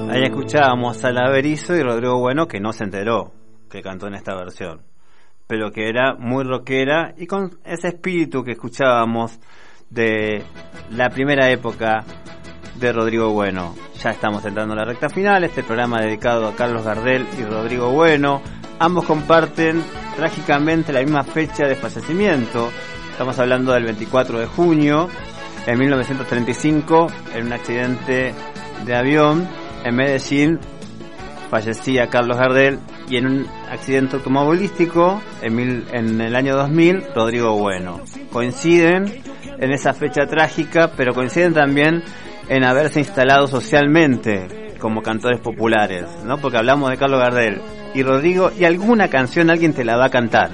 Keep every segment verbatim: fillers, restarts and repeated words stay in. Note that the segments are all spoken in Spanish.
Ahí escuchábamos a La Berizo y Rodrigo Bueno, que no se enteró que cantó en esta versión, pero que era muy rockera y con ese espíritu que escuchábamos de la primera época de Rodrigo Bueno. Ya estamos entrando a la recta final, este programa dedicado a Carlos Gardel y Rodrigo Bueno. Ambos comparten trágicamente la misma fecha de fallecimiento. Estamos hablando del veinticuatro de junio de mil novecientos treinta y cinco, en un accidente de avión en Medellín fallecía Carlos Gardel, y en un accidente automovilístico en, mil, en el año dos mil, Rodrigo Bueno. Coinciden en esa fecha trágica, pero coinciden también en haberse instalado socialmente como cantores populares, ¿no? Porque hablamos de Carlos Gardel y Rodrigo, y alguna canción alguien te la va a cantar.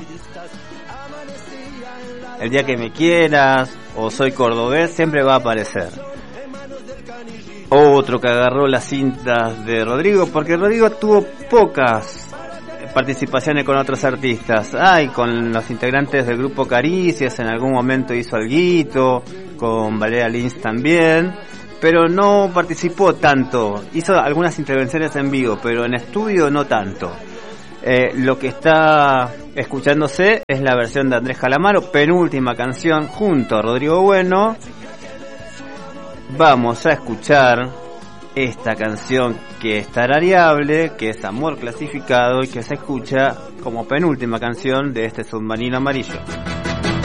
El día que me quieras o Soy cordobés siempre va a aparecer. Otro que agarró las cintas de Rodrigo, porque Rodrigo tuvo pocas participaciones con otros artistas. Ay, con los integrantes del grupo Caricias en algún momento hizo alguito, con Valeria Lynch también, pero no participó tanto. Hizo algunas intervenciones en vivo, pero en estudio no tanto. Eh, lo que está escuchándose es la versión de Andrés Calamaro, penúltima canción junto a Rodrigo Bueno. Vamos a escuchar esta canción que es tarareable, que es Amor Clasificado y que se escucha como penúltima canción de este Submarino Amarillo.